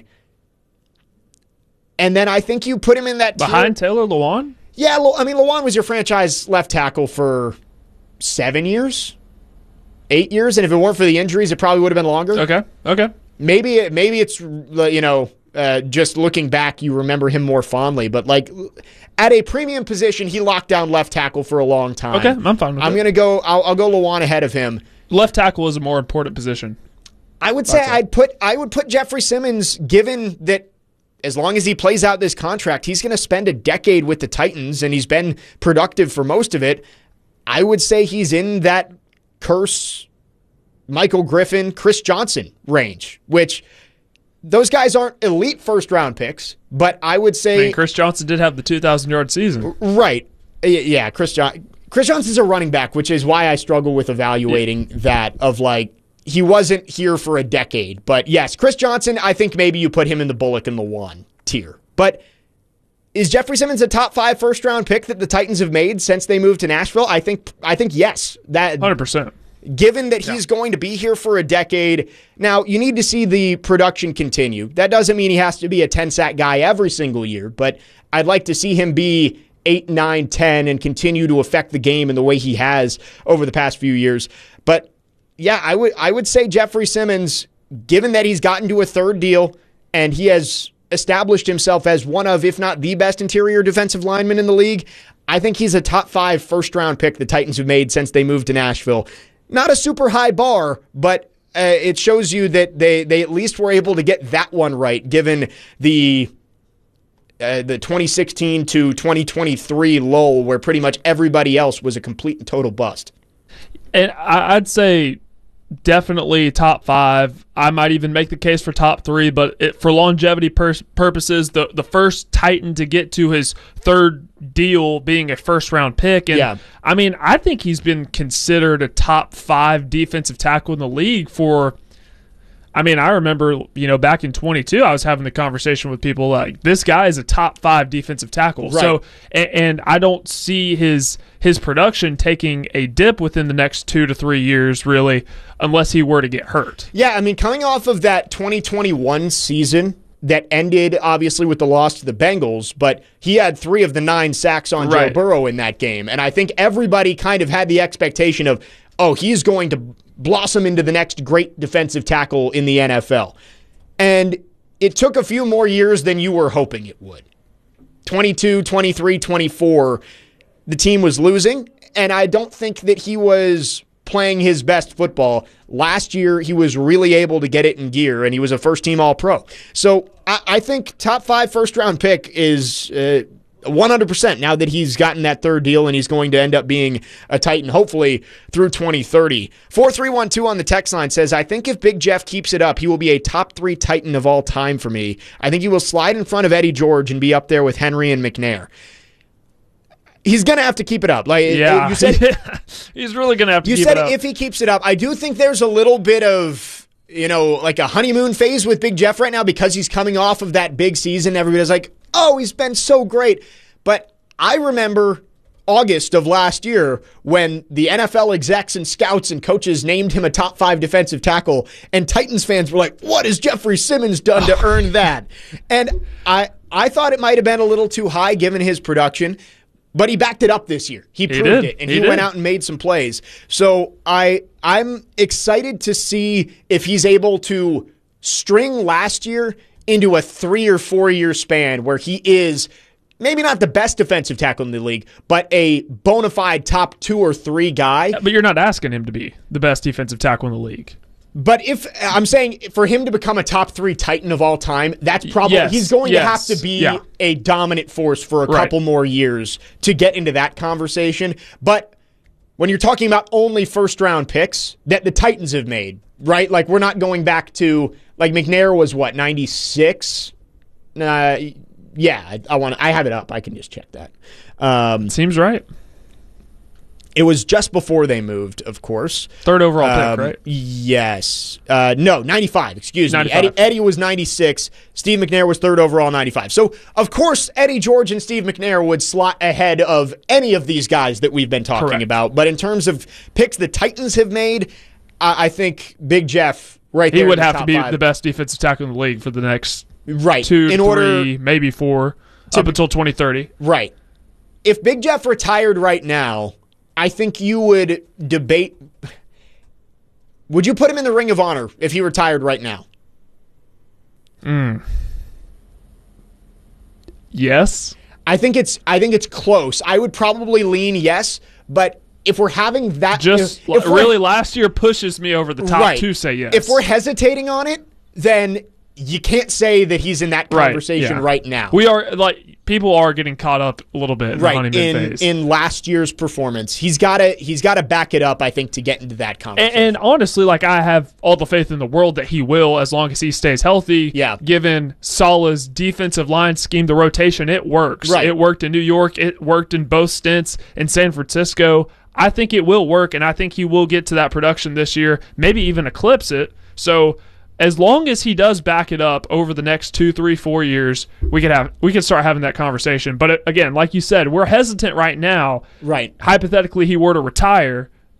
[SPEAKER 2] and then I think you put him in that
[SPEAKER 18] behind Taylor Lewan?
[SPEAKER 2] Yeah, I mean, Lewan was your franchise left tackle for 7 years, 8 years, and if it weren't for the injuries, it probably would have been longer.
[SPEAKER 18] Okay.
[SPEAKER 2] Maybe it's just looking back, you remember him more fondly, but like at a premium position, he locked down left tackle for a long time.
[SPEAKER 18] Okay, I'm fine with that.
[SPEAKER 2] I'm gonna go. I'll go Lewan ahead of him.
[SPEAKER 18] Left tackle is a more important position.
[SPEAKER 2] I would say I would put Jeffrey Simmons, given that as long as he plays out this contract, he's going to spend a decade with the Titans, and he's been productive for most of it. I would say he's in that Curse, Michael Griffin, Chris Johnson range, which those guys aren't elite first-round picks, but I would say...
[SPEAKER 18] Chris Johnson did have the 2,000-yard season.
[SPEAKER 2] Right. Yeah, Chris Johnson's a running back, which is why I struggle with evaluating that of like, he wasn't here for a decade. But yes, Chris Johnson, I think maybe you put him in the Bullock and Lewan tier. But is Jeffrey Simmons a top 5 first-round pick that the Titans have made since they moved to Nashville? I think yes. That
[SPEAKER 18] 100%.
[SPEAKER 2] given that he's going to be here for a decade. Now, you need to see the production continue. That doesn't mean he has to be a 10-sack guy every single year, but I'd like to see him be 8, 9, 10 and continue to affect the game in the way he has over the past few years. But yeah, I would say Jeffrey Simmons, given that he's gotten to a third deal and he has established himself as one of, if not the best interior defensive lineman in the league, I think he's a top 5 first-round pick the Titans have made since they moved to Nashville. Not a super high bar, but it shows you that they at least were able to get that one right, given the 2016 to 2023 lull where pretty much everybody else was a complete and total bust.
[SPEAKER 18] And I'd say definitely top 5. I might even make the case for top 3, but for longevity purposes, the first Titan to get to his third deal being a first-round pick. And I mean, I think he's been considered a top 5 defensive tackle in the league for – I mean, I remember, back in 22, I was having the conversation with people like, this guy is a top 5 defensive tackle. Right. So, and I don't see his production taking a dip within the next 2 to 3 years, really, unless he were to get hurt.
[SPEAKER 2] Yeah, I mean, coming off of that 2021 season that ended, obviously, with the loss to the Bengals, but he had 3 of the 9 sacks on Joe Burrow in that game. And I think everybody kind of had the expectation of, oh, he's going to blossom into the next great defensive tackle in the NFL. And it took a few more years than you were hoping it would. 22, 23, 24, the team was losing, and I don't think that he was playing his best football. Last year, he was really able to get it in gear, and he was a first-team All-Pro. So I think top 5 first-round pick is 100% now that he's gotten that third deal and he's going to end up being a Titan, hopefully, through 2030. 4312 on the text line says, I think if Big Jeff keeps it up, he will be a top 3 Titan of all time for me. I think he will slide in front of Eddie George and be up there with Henry and McNair. He's going to have to keep it up. You said,
[SPEAKER 18] he's really going to have to keep it up.
[SPEAKER 2] You said if he keeps it up. I do think there's a little bit of, like a honeymoon phase with Big Jeff right now because he's coming off of that big season. Everybody's like, oh, he's been so great. But I remember August of last year when the NFL execs and scouts and coaches named him a top 5 defensive tackle, and Titans fans were like, what has Jeffrey Simmons done to earn that? And I thought it might have been a little too high given his production, but he backed it up this year. He proved it, and he went out and made some plays. So I'm excited to see if he's able to string last year into a 3 or 4 year span where he is maybe not the best defensive tackle in the league, but a bona fide top 2 or 3 guy.
[SPEAKER 18] But you're not asking him to be the best defensive tackle in the league.
[SPEAKER 2] But if I'm saying for him to become a top 3 Titan of all time, that's probably he's going to have to be a dominant force for a couple more years to get into that conversation. But when you're talking about only first-round picks that the Titans have made, right? Like we're not going back to like McNair was what, 96? I have it up. I can just check that.
[SPEAKER 18] Seems right.
[SPEAKER 2] It was just before they moved, of course.
[SPEAKER 18] 3rd overall pick, right?
[SPEAKER 2] Yes. No, 95. Excuse
[SPEAKER 18] 95.
[SPEAKER 2] me. Eddie was 96. Steve McNair was 3rd overall, 95. So, of course, Eddie George and Steve McNair would slot ahead of any of these guys that we've been talking about. But in terms of picks the Titans have made, I think Big Jeff right there.
[SPEAKER 18] He would have to be
[SPEAKER 2] 5.
[SPEAKER 18] the best defensive tackle in the league for the next 2,
[SPEAKER 2] in
[SPEAKER 18] 3, maybe 4, up until 2030.
[SPEAKER 2] Right. If Big Jeff retired right now, I think you would debate. Would you put him in the Ring of Honor if he retired right now?
[SPEAKER 18] Yes.
[SPEAKER 2] I think it's close. I would probably lean yes, but if we're having that,
[SPEAKER 18] last year pushes me over the top to say yes.
[SPEAKER 2] If we're hesitating on it, then you can't say that he's in that conversation right now.
[SPEAKER 18] We are people are getting caught up a little bit in the honeymoon phase.
[SPEAKER 2] In last year's performance. He's got to back it up, I think, to get into that conversation.
[SPEAKER 18] And honestly, I have all the faith in the world that he will, as long as he stays healthy.
[SPEAKER 2] Yeah.
[SPEAKER 18] Given Saleh's defensive line scheme, the rotation, it works.
[SPEAKER 2] Right.
[SPEAKER 18] It worked in New York. It worked in both stints in San Francisco. I think it will work, and I think he will get to that production this year, maybe even eclipse it. So as long as he does back it up over the next 2, 3, 4 years, we could start having that conversation. But again, like you said, we're hesitant right now.
[SPEAKER 2] Right.
[SPEAKER 18] Hypothetically, he were to retire,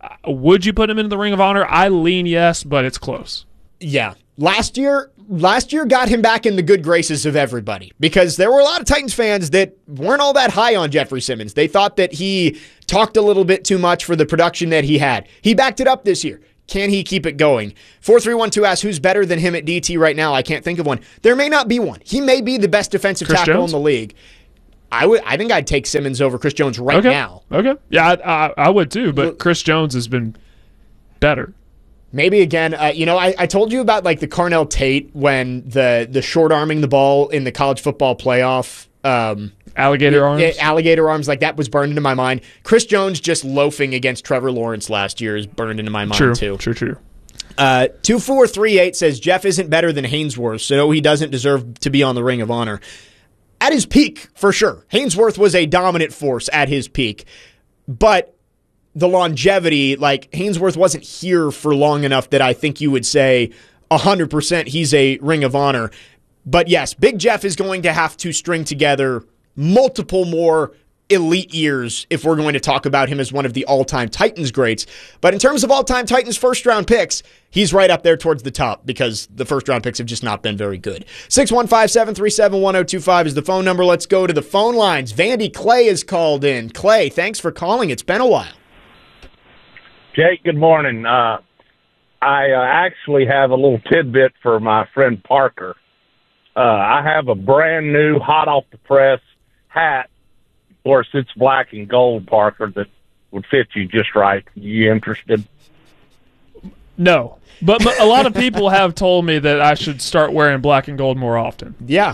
[SPEAKER 18] Would you put him in the Ring of Honor? I lean yes, but it's close.
[SPEAKER 2] Yeah. Last year got him back in the good graces of everybody because there were a lot of Titans fans that weren't all that high on Jeffrey Simmons. They thought that he talked a little bit too much for the production that he had. He backed it up this year. Can he keep it going? 4312 asks, who's better than him at DT right now? I can't think of one. There may not be one. He may be the best defensive
[SPEAKER 18] Chris
[SPEAKER 2] tackle
[SPEAKER 18] Jones?
[SPEAKER 2] in the league. I think I'd take Simmons over Chris Jones right now.
[SPEAKER 18] Okay. Yeah, I would too, but Chris Jones has been better.
[SPEAKER 2] Maybe again, I told you about like the Carnell Tate when the short arming the ball in the college football playoff.
[SPEAKER 18] Alligator arms?
[SPEAKER 2] Alligator arms, like that was burned into my mind. Chris Jones just loafing against Trevor Lawrence last year is burned into my mind too.
[SPEAKER 18] True.
[SPEAKER 2] 2438 says Jeff isn't better than Hainsworth, so he doesn't deserve to be on the Ring of Honor. At his peak, for sure. Hainsworth was a dominant force at his peak. But the longevity, like Hainsworth wasn't here for long enough that I think you would say 100% he's a Ring of Honor. But yes, Big Jeff is going to have to string together multiple more elite years if we're going to talk about him as one of the all-time Titans greats. But in terms of all-time Titans first-round picks, he's right up there towards the top because the first-round picks have just not been very good. 615-737-1025 is the phone number. Let's go to the phone lines. Vandy Clay is called in. Clay, thanks for calling. It's been a while.
[SPEAKER 1] Jake, good morning. I actually have a little tidbit for my friend Parker. I have a brand new, hot off the press hat. Of course, it's black and gold, Parker, that would fit you just right. You interested?
[SPEAKER 18] No, but a lot of people have told me that I should start wearing black and gold more often.
[SPEAKER 2] Yeah.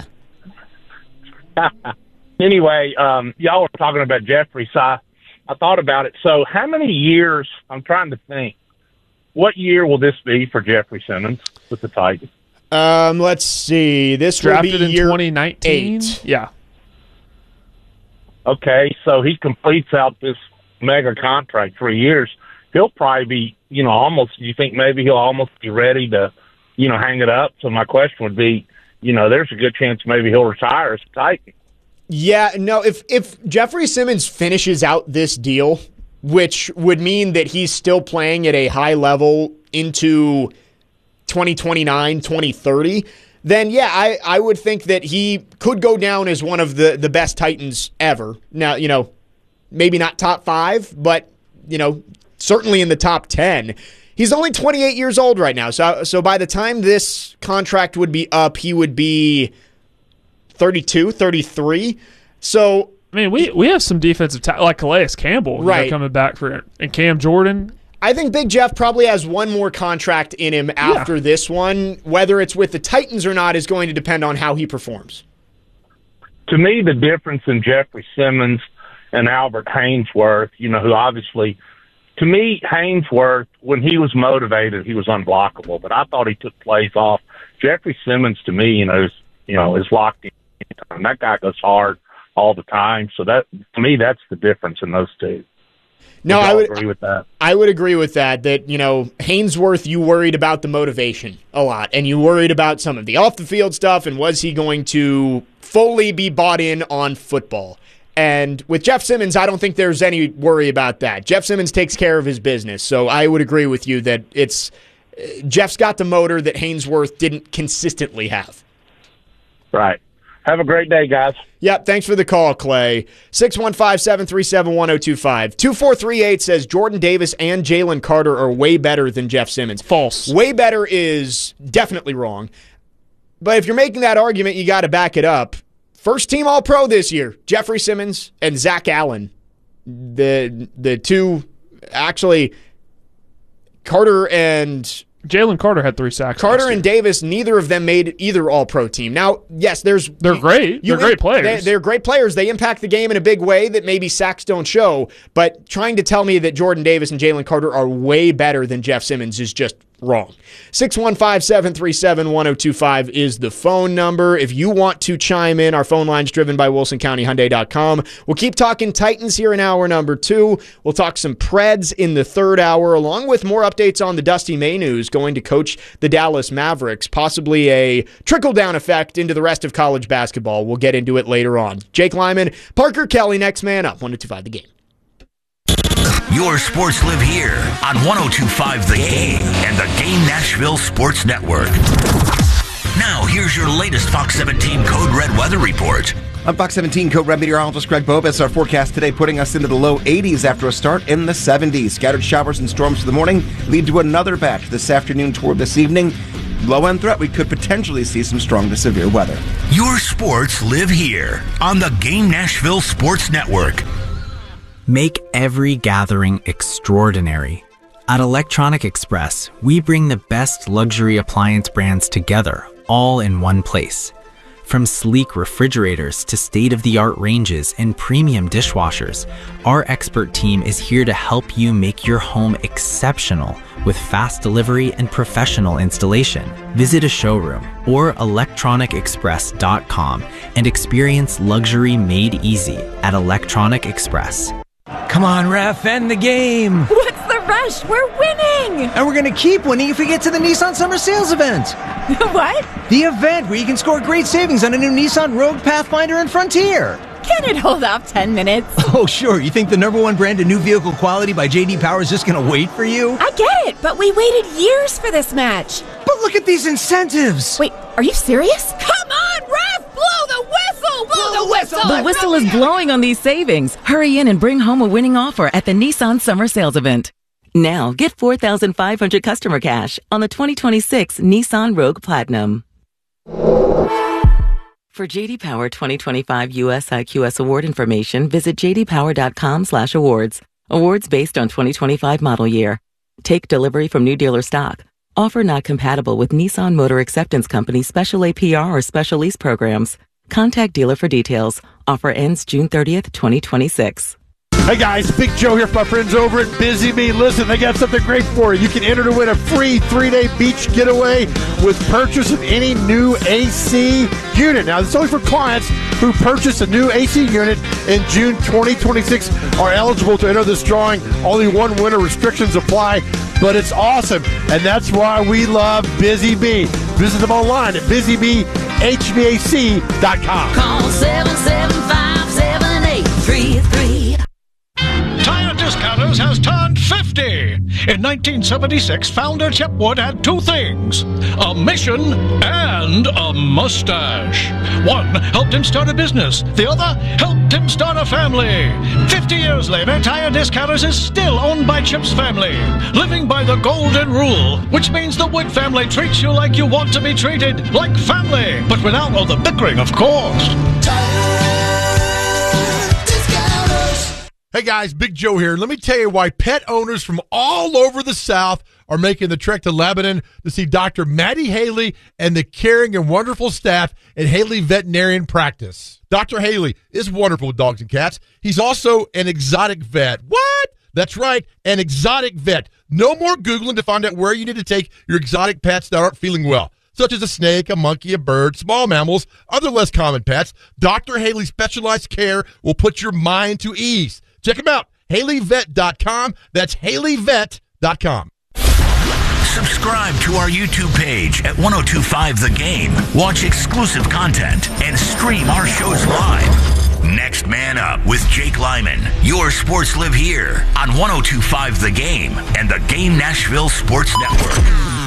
[SPEAKER 1] Anyway, y'all were talking about Jeffrey, so I thought about it. So how many years, I'm trying to think, what year will this be for Jeffrey Simmons with the Titans?
[SPEAKER 2] Let's see. This
[SPEAKER 18] Drafted
[SPEAKER 2] will be
[SPEAKER 18] in
[SPEAKER 2] year
[SPEAKER 18] 2019?
[SPEAKER 2] 8.
[SPEAKER 18] Yeah.
[SPEAKER 1] Okay, so he completes out this mega contract 3 years. He'll probably be, almost, you think maybe he'll almost be ready to, hang it up? So my question would be, there's a good chance maybe he'll retire as a Titan.
[SPEAKER 2] Yeah, no, if Jeffrey Simmons finishes out this deal, which would mean that he's still playing at a high level into 2029, 2030, then yeah, I would think that he could go down as one of the best Titans ever. Now, maybe not top 5, but, certainly in the top 10. He's only 28 years old right now, so by the time this contract would be up, he would be 32, 33. So
[SPEAKER 18] I mean, we have some defensive like Calais Campbell
[SPEAKER 2] right
[SPEAKER 18] coming back for, and Cam Jordan.
[SPEAKER 2] I think Big Jeff probably has one more contract in him after this one. Whether it's with the Titans or not is going to depend on how he performs.
[SPEAKER 1] To me, the difference in Jeffrey Simmons and Albert Hainsworth, who obviously, to me, Hainsworth, when he was motivated, he was unblockable, but I thought he took plays off. Jeffrey Simmons, to me, is locked in. And that guy goes hard all the time. So that, to me, that's the difference in those two.
[SPEAKER 2] No, I would
[SPEAKER 1] agree with that.
[SPEAKER 2] I would agree with that. That Hainsworth, you worried about the motivation a lot, and you worried about some of the off the field stuff, and was he going to fully be bought in on football? And with Jeff Simmons, I don't think there's any worry about that. Jeff Simmons takes care of his business, so I would agree with you that it's Jeff's got the motor that Hainsworth didn't consistently have.
[SPEAKER 1] Right. Have a great day, guys.
[SPEAKER 2] Yep, thanks for the call, Clay. 615-737-1025. 2438 says Jordan Davis and Jalen Carter are way better than Jeff Simmons.
[SPEAKER 18] False.
[SPEAKER 2] Way better is definitely wrong. But if you're making that argument, you got to back it up. First team All-Pro this year, Jeffrey Simmons and Zach Allen. The two, actually, Carter and
[SPEAKER 18] Jalen Carter had 3 sacks.
[SPEAKER 2] Carter and Davis, neither of them made either All-Pro team. Now, yes, they're
[SPEAKER 18] great. They're great players.
[SPEAKER 2] They're great players. They impact the game in a big way that maybe sacks don't show. But trying to tell me that Jordan Davis and Jalen Carter are way better than Jeff Simmons is just wrong. 615-737-1025 is the phone number. If you want to chime in, our phone line's driven by WilsonCountyHyundai.com. We'll keep talking Titans here in hour number 2. We'll talk some Preds in the third hour, along with more updates on the Dusty May news, going to coach the Dallas Mavericks, possibly a trickle-down effect into the rest of college basketball. We'll get into it later on. Jake Lyman, Parker Kelly, next man up. 102.5 The Game.
[SPEAKER 12] Your sports live here on 102.5 The Game and the Game Nashville Sports Network. Now, here's your latest Fox 17 Code Red weather report.
[SPEAKER 5] I'm Fox 17 Code Red meteorologist Greg Bobus. Our forecast today putting us into the low 80s after a start in the 70s. Scattered showers and storms for the morning lead to another batch this afternoon toward this evening. Low-end threat, we could potentially see some strong to severe weather.
[SPEAKER 12] Your sports live here on the Game Nashville Sports Network.
[SPEAKER 6] Make every gathering extraordinary. At Electronic Express, we bring the best luxury appliance brands together, all in one place. From sleek refrigerators to state-of-the-art ranges and premium dishwashers, our expert team is here to help you make your home exceptional with fast delivery and professional installation. Visit a showroom or electronicexpress.com and experience luxury made easy at Electronic Express.
[SPEAKER 7] Come on, ref, end the game.
[SPEAKER 8] What's the rush? We're winning.
[SPEAKER 7] And we're going to keep winning if we get to the Nissan Summer Sales event.
[SPEAKER 8] What?
[SPEAKER 7] The event where you can score great savings on a new Nissan Rogue, Pathfinder, and Frontier.
[SPEAKER 8] Can it hold off 10 minutes?
[SPEAKER 7] Oh, sure. You think the #1 brand of new vehicle quality by J.D. Power is just going to wait for you?
[SPEAKER 8] I get it, but we waited years for this match.
[SPEAKER 7] But look at these incentives.
[SPEAKER 8] Wait, are you serious? Come on, ref! Blow the whistle! Blow the whistle!
[SPEAKER 25] The whistle is blowing on these savings. Hurry in and bring home a winning offer at the Nissan Summer Sales event. Now, get $4,500 customer cash on the 2026 Nissan Rogue Platinum. For J.D. Power 2025 US IQS award information, visit jdpower.com/awards. Awards based on 2025 model year. Take delivery from new dealer stock. Offer not compatible with Nissan Motor Acceptance Company special APR or special lease programs. Contact dealer for details. Offer ends June 30th, 2026.
[SPEAKER 26] Hey guys, Big Joe here from my friends over at Busy Bee. Listen, they got something great for you. You can enter to win a free 3-day beach getaway with purchase of any new AC unit. Now, this is only for clients who purchase a new AC unit in June 2026 are eligible to enter this drawing. Only one winner, restrictions apply, but it's awesome. And that's why we love Busy Bee. Visit them online at busybehvac.com.
[SPEAKER 27] Call 775-7833.
[SPEAKER 28] Tire Discounters has turned 50. In 1976, founder Chip Wood had two things, a mission and a mustache. One helped him start a business. The other helped him start a family. 50 years later, Tire Discounters is still owned by Chip's family, living by the golden rule, which means the Wood family treats you like you want to be treated, like family, but without all the bickering, of course.
[SPEAKER 29] Hey guys, Big Joe here. Let me tell you why pet owners from all over the South are making the trek to Lebanon to see Dr. Maddie Haley and the caring and wonderful staff at Haley Veterinarian Practice. Dr. Haley is wonderful with dogs and cats. He's also an exotic vet. What? That's right, an exotic vet. No more Googling to find out where you need to take your exotic pets that aren't feeling well, such as a snake, a monkey, a bird, small mammals, other less common pets. Dr. Haley's specialized care will put your mind to ease. Check them out, HaleyVet.com. That's HaleyVet.com.
[SPEAKER 12] Subscribe to our YouTube page at 102.5 The Game. Watch exclusive content and stream our shows live. Next Man Up with Jake Lyman. Your sports live here on 102.5 The Game and the Game Nashville Sports Network.